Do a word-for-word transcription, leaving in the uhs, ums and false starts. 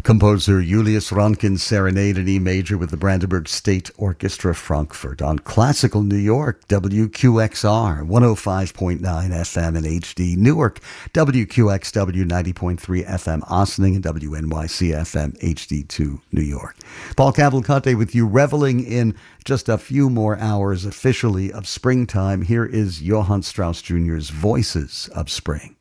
Composer Julius Ronkin's Serenade in E major with the Brandenburg State Orchestra, Frankfurt, on Classical New York, W Q X R, one oh five point nine F M in H D, Newark, W Q X W ninety point three F M, Ossining, and W N Y C F M H D two, New York. Paul Cavalcante with you, reveling in just a few more hours officially of springtime. Here is Johann Strauss Junior's Voices of Spring.